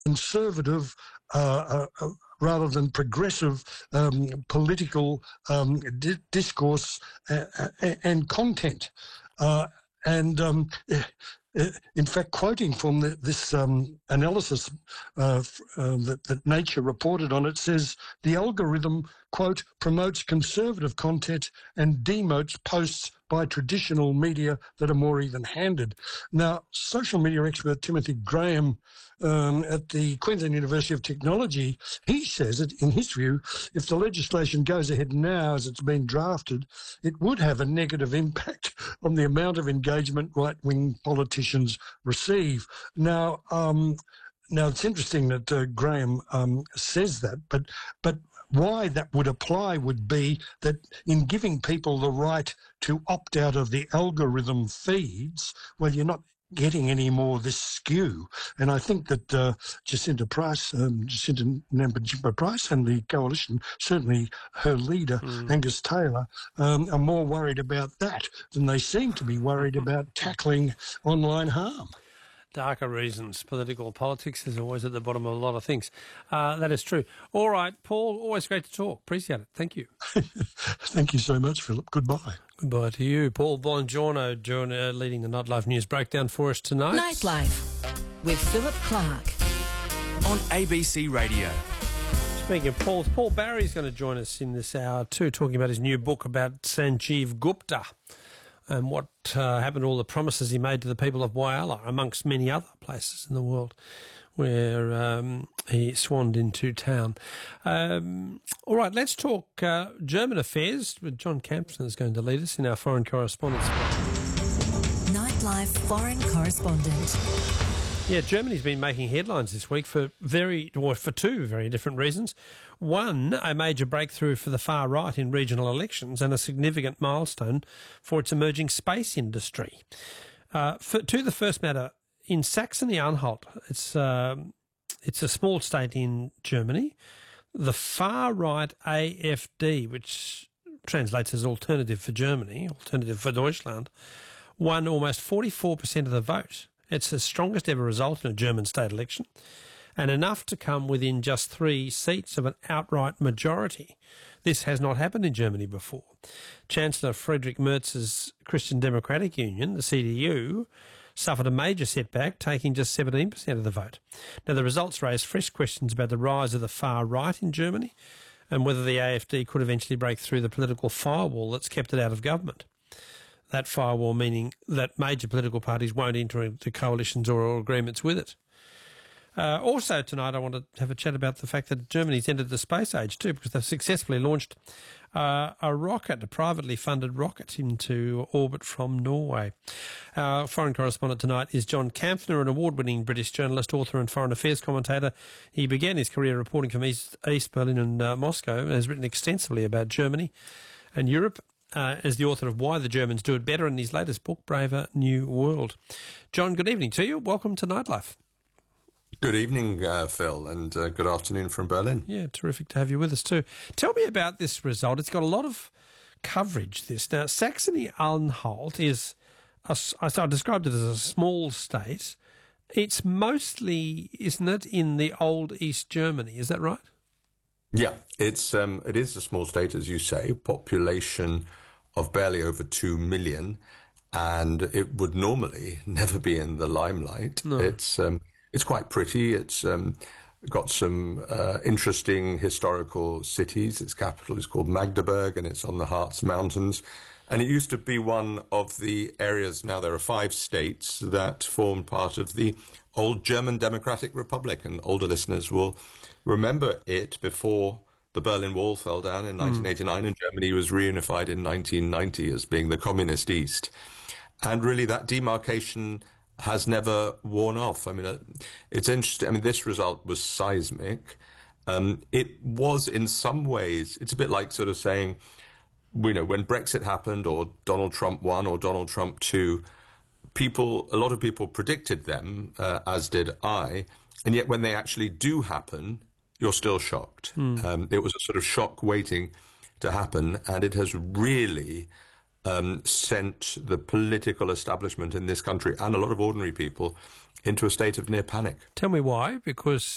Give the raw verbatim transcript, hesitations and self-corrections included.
conservative uh, uh, rather than progressive um, political um, di- discourse uh, uh, and content. Uh, and um, in fact, quoting from the, this um, analysis uh, uh, that, that Nature reported on, it says the algorithm, quote, promotes conservative content and demotes posts by traditional media that are more even-handed. Now, social media expert Timothy Graham um, at the Queensland University of Technology, he says that, in his view, if the legislation goes ahead now as it's been drafted, it would have a negative impact on the amount of engagement right-wing politicians receive. Now, um, now it's interesting that uh, Graham um, says that, but but why that would apply would be that in giving people the right to opt out of the algorithm feeds, well, you're not getting any more of this skew. And I think that uh, Jacinta Price, um, Jacinta Nampijinpa Price and the coalition, certainly her leader, mm. Angus Taylor, um, are more worried about that than they seem to be worried about tackling online harm. Darker reasons. Political politics is always at the bottom of a lot of things. Uh, that is true. All right, Paul, always great to talk. Appreciate it. Thank you. Thank you so much, Philip. Goodbye. Goodbye to you. Paul Bongiorno uh, leading the Nightlife News Breakdown for us tonight. Nightlife with Philip Clark on A B C Radio. Speaking of Paul, Paul Barry's going to join us in this hour too, talking about his new book about Sanjeev Gupta and what uh, happened to all the promises he made to the people of Whyalla, amongst many other places in the world where um, he swanned into town. Um, all right, let's talk uh, German affairs with John Campson is going to lead us in our foreign correspondence. Nightlife foreign correspondent. Yeah, Germany's been making headlines this week for very, or for two very different reasons. One, a major breakthrough for the far right in regional elections and a significant milestone for its emerging space industry. Uh, for, to the first matter, in Saxony-Anhalt, it's uh, it's a small state in Germany. The far right A F D, which translates as Alternative for Germany, Alternative for Deutschland, won almost forty-four percent of the vote. It's the strongest ever result in a German state election, and enough to come within just three seats of an outright majority. This has not happened in Germany before. Chancellor Friedrich Merz's Christian Democratic Union, the C D U, suffered a major setback, taking just seventeen percent of the vote. Now, the results raised fresh questions about the rise of the far right in Germany and whether the A F D could eventually break through the political firewall that's kept it out of government. That firewall meaning that major political parties won't enter into coalitions or agreements with it. Uh, also tonight I want to have a chat about the fact that Germany's entered the space age too, because they've successfully launched uh, a rocket, a privately funded rocket into orbit from Norway. Our foreign correspondent tonight is John Campner, an award-winning British journalist, author and foreign affairs commentator. He began his career reporting from East, East Berlin and uh, Moscow and has written extensively about Germany and Europe. Uh, as the author of Why the Germans Do It Better in his latest book, Braver New World. John, good evening to you. Welcome to Nightlife. Good evening, uh, Phil, and uh, good afternoon from Berlin. Yeah, terrific to have you with us too. Tell me about this result. It's got a lot of coverage, this. Now, Saxony-Anhalt is, a, I described it as a small state. It's mostly, isn't it, in the old East Germany, is that right? Yeah, it's um, it is a small state, as you say, population of barely over two million, and it would normally never be in the limelight. No. It's um, it's quite pretty. It's um, got some uh, interesting historical cities. Its capital is called Magdeburg, and it's on the Harz Mountains. And it used to be one of the areas, now there are five states, that formed part of the old German Democratic Republic, and older listeners will remember it before the Berlin Wall fell down in nineteen eighty-nine, mm. and Germany was reunified in nineteen ninety as being the communist East. And really that demarcation has never worn off. I mean, it's interesting. I mean, this result was seismic. Um, it was in some ways, it's a bit like sort of saying, you know, when Brexit happened or Donald Trump won or Donald Trump two, people, a lot of people predicted them, uh, as did I. And yet when they actually do happen, you're still shocked. Mm. Um, it was a sort of shock waiting to happen, and it has really um, sent the political establishment in this country and a lot of ordinary people into a state of near panic. Tell me why, because